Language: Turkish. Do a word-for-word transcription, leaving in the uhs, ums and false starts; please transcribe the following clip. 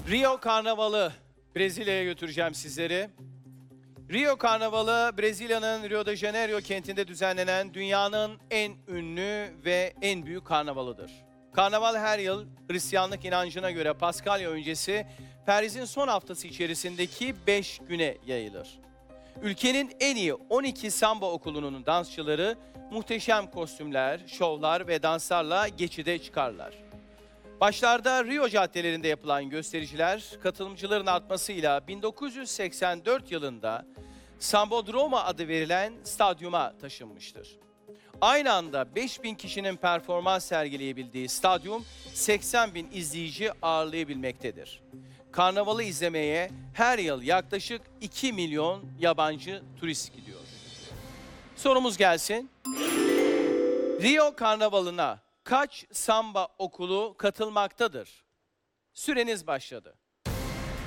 Rio Karnavalı, Brezilya'ya götüreceğim sizleri. Rio Karnavalı, Brezilya'nın Rio de Janeiro kentinde düzenlenen dünyanın en ünlü ve en büyük karnavalıdır. Karnaval her yıl Hristiyanlık inancına göre Paskalya öncesi Periz'in son haftası içerisindeki beş güne yayılır. Ülkenin en iyi on iki samba okulunun dansçıları muhteşem kostümler, şovlar ve danslarla geçide çıkarlar. Başlarda Rio caddelerinde yapılan göstericiler katılımcıların artmasıyla bin dokuz yüz seksen dört yılında Sambodroma adı verilen stadyuma taşınmıştır. Aynı anda beş bin kişinin performans sergileyebildiği stadyum seksen bin izleyici ağırlayabilmektedir. Karnavalı izlemeye her yıl yaklaşık iki milyon yabancı turist gidiyor. Sorumuz gelsin. Rio Karnavalı'na kaç samba okulu katılmaktadır? Süreniz başladı.